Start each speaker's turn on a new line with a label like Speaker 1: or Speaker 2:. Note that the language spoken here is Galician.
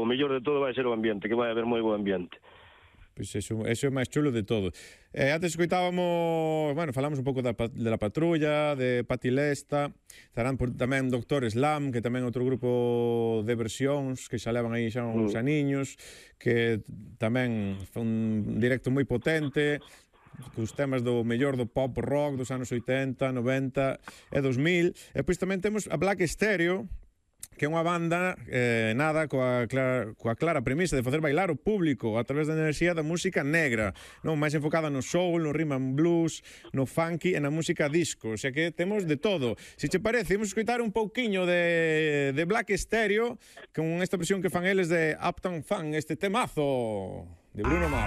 Speaker 1: mellor de todo vai ser o ambiente, que vai haber moi bo ambiente.
Speaker 2: Pois eso é máis chulo de todo. Antes escoitábamos, bueno, falamos un pouco de la Patrulla, de Pati Lesta, estarán tamén Doctor Slam, que tamén é outro grupo de versións, que xa levan aí xa uns aniños, que tamén foi un directo moi potente, cos temas do mellor do pop rock dos anos 80, 90 e 2000. E pois tamén temos a Black Stereo, que é unha banda nada coa clara premisa de facer bailar o público a través da enerxía da música negra, non máis enfocada no soul, no rhythm and blues, no funky e na música disco, o sea que temos de todo. Se che parece, imos escoitar un pouquiño de Black Stereo con esta versión que fan eles de Uptown Funk, este temazo de Bruno Mars.